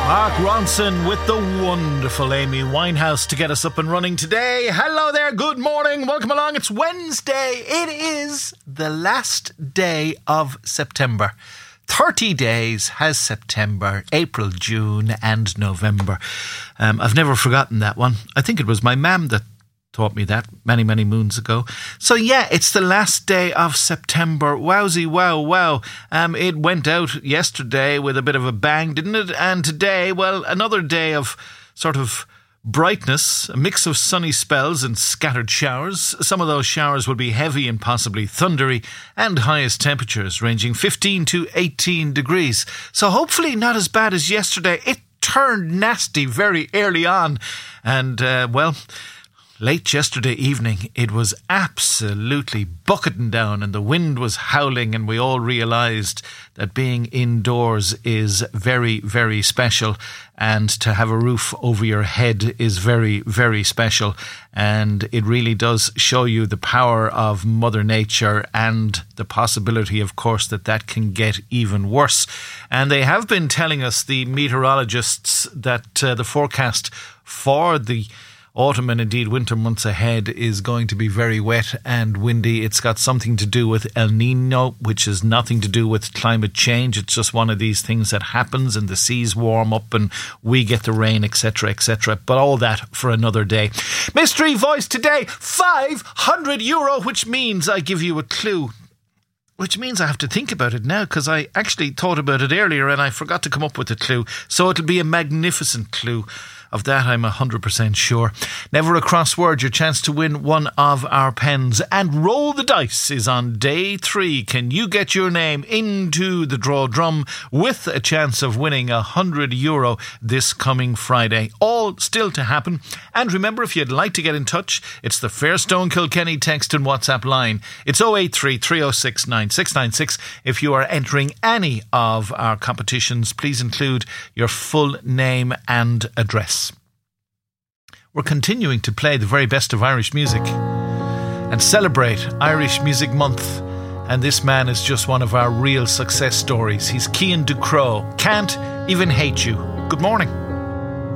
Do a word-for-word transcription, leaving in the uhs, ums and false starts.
Mark Ronson with the wonderful Amy Winehouse to get us up and running today. Hello there, good morning, welcome along. It's Wednesday. It is the last day of September. thirty days has September, April, June and November. Um, I've never forgotten that one. I think it was my mam that taught me that many, many moons ago. So yeah, it's the last day of September. Wowsy, wow, wow. Um, it went out yesterday with a bit of a bang, didn't it? And today, well, another day of sort of brightness, a mix of sunny spells and scattered showers. Some of those showers will be heavy and possibly thundery, and highest temperatures ranging fifteen to eighteen degrees. So hopefully not as bad as yesterday. It turned nasty very early on. And, uh, well... late yesterday evening, it was absolutely bucketing down and the wind was howling, and we all realised that being indoors is very, very special, and to have a roof over your head is very, very special, and it really does show you the power of Mother Nature and the possibility, of course, that that can get even worse. And they have been telling us, the meteorologists, that uh, the forecast for the autumn and indeed winter months ahead is going to be very wet and windy. It's got something to do with El Nino, which has nothing to do with climate change. It's just one of these things that happens, and the seas warm up and we get the rain, etc, et cetera. But all that for another day. Mystery voice today, five hundred euro, which means I give you a clue. Which means I have to think about it now, because I actually thought about it earlier and I forgot to come up with a clue. So it'll be a magnificent clue. Of that, I'm one hundred percent sure. Never a crossword, your chance to win one of our pens. And Roll the Dice is on day three. Can you get your name into the draw drum with a chance of winning one hundred euro this coming Friday? All still to happen. And remember, if you'd like to get in touch, it's the Fairstone Kilkenny text and WhatsApp line. It's oh eight three, three oh six, nine six nine six. If you are entering any of our competitions, please include your full name and address. We're continuing to play the very best of Irish music and celebrate Irish Music Month. And this man is just one of our real success stories. He's Cian Ducrot. Can't Even Hate You. Good morning.